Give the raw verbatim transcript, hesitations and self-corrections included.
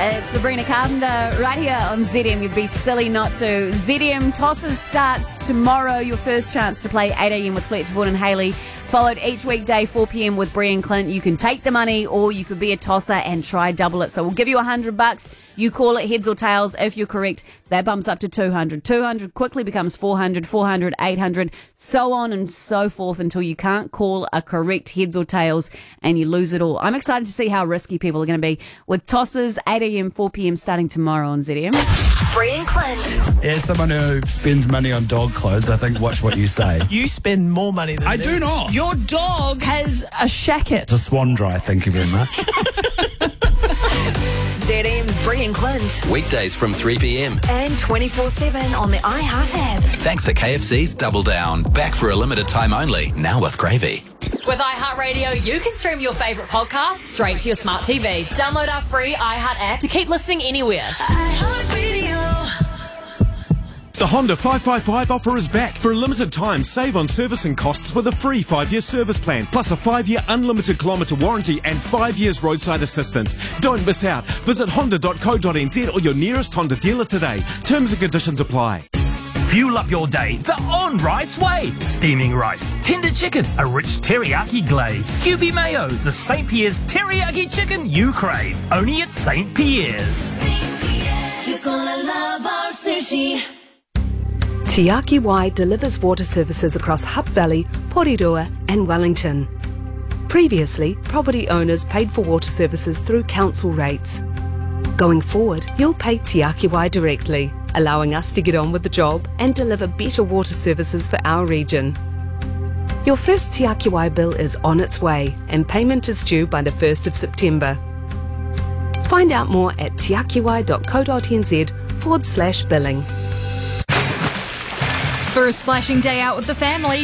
It's Sabrina Carpenter right here on Z M. You'd be silly not to. Z M Tosses starts tomorrow. Your first chance to play eight a.m. with Fletcher Vaughan and Hayley, followed each weekday four p.m. with Brie and Clint. You can take the money or you could be a tosser and try double it. So we'll give you a hundred bucks. You call it heads or tails. If you're correct, that bumps up to two hundred. two hundred quickly becomes four hundred, four hundred, eight hundred, so on and so forth until you can't call a correct heads or tails and you lose it all. I'm excited to see how risky people are going to be with tosses, eight a.m, four p.m. starting tomorrow on Z M. Brie and Clint. As someone who spends money on dog clothes, I think watch what you say. You spend more money than I them. do not. Your dog has a shacket. It's a swan dry, thank you very much. Z M's Brie and Clint. Weekdays from three p.m. And twenty-four seven on the iHeart app. Thanks to K F C's Double Down. Back for a limited time only. Now with gravy. With iHeartRadio, you can stream your favourite podcasts straight to your smart T V. Download our free iHeart app to keep listening anywhere. iHeartRadio. The Honda five five five offer is back. For a limited time, save on servicing costs with a free five-year service plan, plus a five-year unlimited kilometre warranty and five years roadside assistance. Don't miss out. Visit honda dot co dot n z or your nearest Honda dealer today. Terms and conditions apply. Fuel up your day the on-rice way. Steaming rice, tender chicken, a rich teriyaki glaze, Q B mayo, the Saint Pierre's teriyaki chicken you crave. Only at Saint Pierre's. You're gonna love our sushi. Te Aki Wai delivers water services across Hutt Valley, Porirua and Wellington. Previously, property owners paid for water services through council rates. Going forward, you'll pay Te Aki Wai directly, allowing us to get on with the job and deliver better water services for our region. Your first Te Aki Wai bill is on its way and payment is due by the first of September. Find out more at teakiwai dot co dot n z forward slash billing. For a splashing day out with the family,